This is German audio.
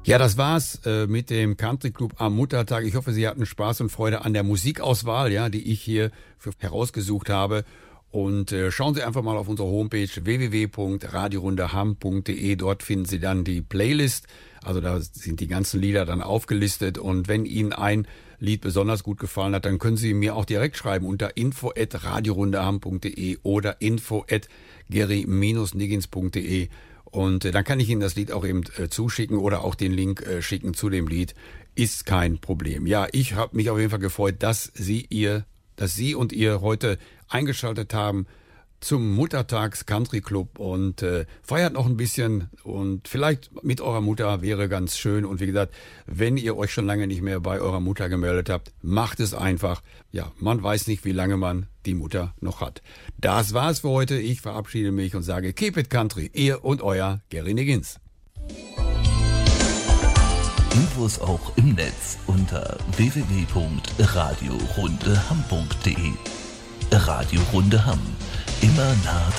Ja, das war's mit dem Country Club am Muttertag. Ich hoffe, Sie hatten Spaß und Freude an der Musikauswahl, ja, die ich hier herausgesucht habe. Und schauen Sie einfach mal auf unsere Homepage www.radiorundeham.de. Dort finden Sie dann die Playlist. Also da sind die ganzen Lieder dann aufgelistet. Und wenn Ihnen ein Lied besonders gut gefallen hat, dann können Sie mir auch direkt schreiben unter info@radiorundeham.de oder info@gary-niggins.de. Und dann kann ich Ihnen das Lied auch eben zuschicken oder auch den Link schicken zu dem Lied. Ist kein Problem. Ja, ich habe mich auf jeden Fall gefreut, dass Sie und ihr heute eingeschaltet haben zum Muttertags Country Club und feiert noch ein bisschen und vielleicht mit eurer Mutter wäre ganz schön. Und wie gesagt, wenn ihr euch schon lange nicht mehr bei eurer Mutter gemeldet habt, macht es einfach. Ja, man weiß nicht, wie lange man die Mutter noch hat. Das war's für heute. Ich verabschiede mich und sage Keep it Country. Ihr und euer Gary Niggins. Infos auch im Netz unter www.radiorundeham.de. Radio Runde Hamm. Immer nah